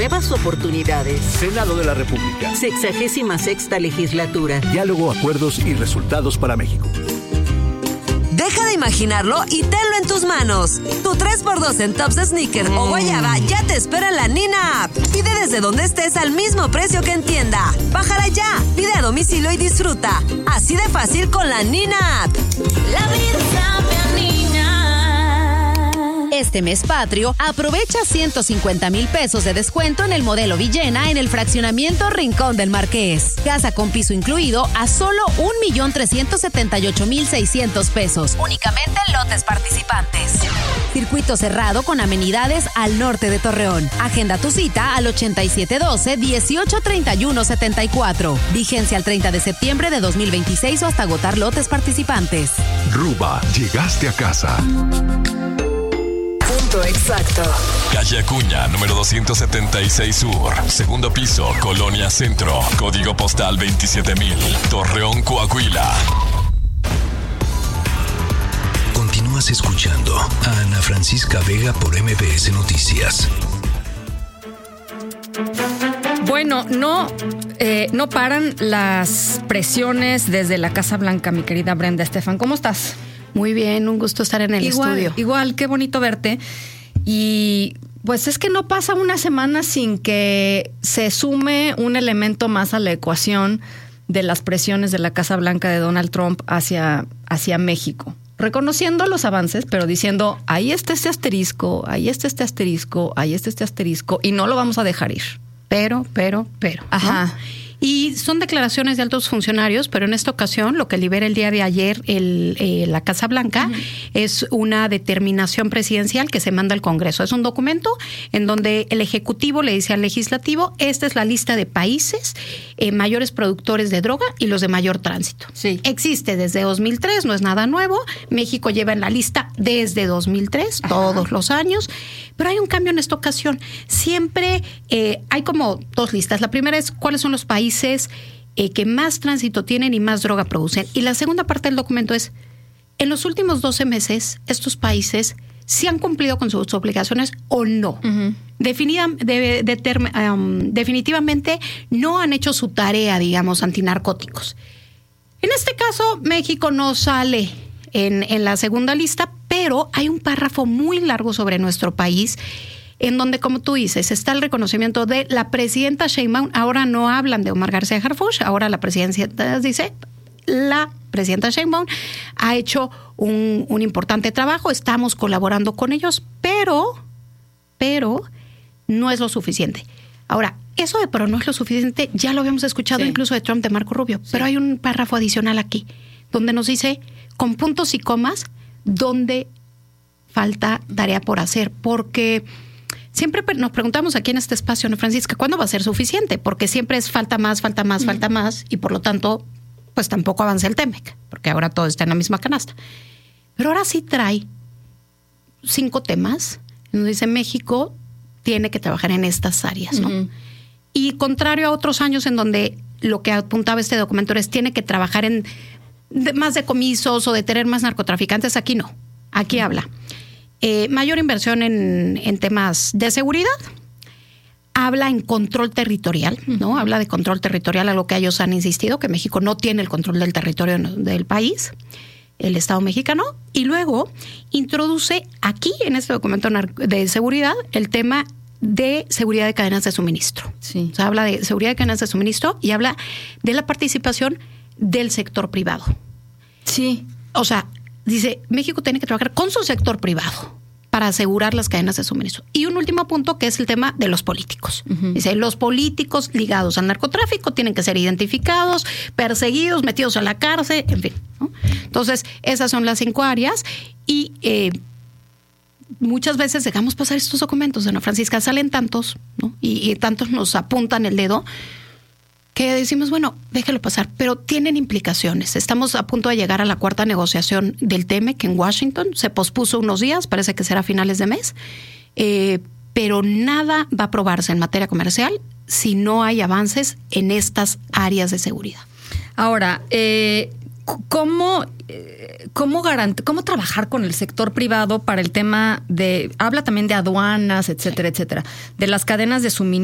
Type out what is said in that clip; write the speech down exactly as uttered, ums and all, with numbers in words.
nuevas oportunidades. Senado de la República. Sexagésima sexta legislatura. Diálogo, acuerdos y resultados para México. Deja de imaginarlo y tenlo en tus manos. Tu tres por dos en tops, sneaker mm. o guayaba ya te espera en la Nina App. Pide desde donde estés al mismo precio que en tienda. Bájala ya, pide a domicilio y disfruta. Así de fácil con la Nina App. La vida sabe a Nina. Este mes patrio, aprovecha ciento cincuenta mil pesos de descuento en el modelo Villena en el fraccionamiento Rincón del Marqués. Casa con piso incluido a solo un millón trescientos setenta y ocho mil seiscientos pesos. Únicamente en lotes participantes. Circuito cerrado con amenidades al norte de Torreón. Agenda tu cita al ochenta y siete doce, dieciocho treinta y uno setenta y cuatro. Vigencia al treinta de septiembre de dos mil veintiséis o hasta agotar lotes participantes. Ruba, llegaste a casa. Exacto. Calle Acuña, número doscientos setenta y seis Sur. Segundo piso, Colonia Centro. Código postal veintisiete mil. Torreón, Coahuila. Continúas escuchando a Ana Francisca Vega por M B S Noticias. Bueno, no, eh, no paran las presiones desde la Casa Blanca, mi querida Brenda Estefan. ¿Cómo estás? Muy bien, un gusto estar en el igual, estudio. Igual, qué bonito verte. Y pues es que no pasa una semana sin que se sume un elemento más a la ecuación de las presiones de la Casa Blanca de Donald Trump hacia, hacia México. Reconociendo los avances, pero diciendo, ahí está este asterisco, ahí está este asterisco, ahí está este asterisco, y no lo vamos a dejar ir. Pero, pero, pero. Ajá. ¿no? Y son declaraciones de altos funcionarios, pero en esta ocasión lo que libera el día de ayer el, eh, la Casa Blanca uh-huh. es una determinación presidencial que se manda al Congreso. Es un documento en donde el Ejecutivo le dice al Legislativo, esta es la lista de países eh, mayores productores de droga y los de mayor tránsito. Sí. Existe desde dos mil tres, no es nada nuevo. México lleva en la lista desde dos mil tres, Ajá. todos los años. Pero hay un cambio en esta ocasión. Siempre eh, hay como dos listas. La primera es cuáles son los países Eh, que más tránsito tienen y más droga producen. Y la segunda parte del documento es, en los últimos doce meses, estos países sí han cumplido con sus obligaciones o no. Uh-huh. Definida, de, de term, um, definitivamente no han hecho su tarea, digamos, antinarcóticos. En este caso, México no sale en, en la segunda lista, pero hay un párrafo muy largo sobre nuestro país en donde, como tú dices, está el reconocimiento de la presidenta Sheinbaum. Ahora no hablan de Omar García Harfuch, ahora la presidenta dice, la presidenta Sheinbaum ha hecho un, un importante trabajo, estamos colaborando con ellos, pero, pero no es lo suficiente. Ahora, eso de pero no es lo suficiente, ya lo habíamos escuchado sí. incluso de Trump, de Marco Rubio, sí. pero hay un párrafo adicional aquí, donde nos dice, con puntos y comas, donde falta tarea por hacer, porque siempre nos preguntamos aquí en este espacio, ¿no, Francisca? ¿Cuándo va a ser suficiente? Porque siempre es falta más, falta más, mm. falta más, y por lo tanto, pues tampoco avanza el Temec, porque ahora todo está en la misma canasta. Pero ahora sí trae cinco temas, donde dice México tiene que trabajar en estas áreas, ¿no? Mm-hmm. Y contrario a otros años en donde lo que apuntaba este documento es tiene que trabajar en de, más decomisos o detener más narcotraficantes, aquí no. Aquí mm. habla. Eh, mayor inversión en, en temas de seguridad, habla en control territorial, ¿no? Habla de control territorial, a lo que ellos han insistido, que México no tiene el control del territorio del país, el Estado mexicano, y luego introduce aquí, en este documento de seguridad, el tema de seguridad de cadenas de suministro. Sí. O sea, habla de seguridad de cadenas de suministro y habla de la participación del sector privado. Sí. O sea, dice, México tiene que trabajar con su sector privado para asegurar las cadenas de suministro. Y un último punto que es el tema de los políticos. Uh-huh. Dice, los políticos ligados al narcotráfico tienen que ser identificados, perseguidos, metidos a la cárcel, en fin, ¿no? Entonces, esas son las cinco áreas y eh, muchas veces dejamos pasar estos documentos, Ana Francisca, salen tantos, ¿no? Y, y tantos nos apuntan el dedo que decimos, bueno, déjalo pasar, pero tienen implicaciones. Estamos a punto de llegar a la cuarta negociación del Temec en Washington. Se pospuso unos días, parece que será a finales de mes, eh, pero nada va a aprobarse en materia comercial si no hay avances en estas áreas de seguridad. Ahora, eh, ¿cómo, cómo, garant- cómo trabajar con el sector privado para el tema de, habla también de aduanas, etcétera, etcétera, de las cadenas de suministro?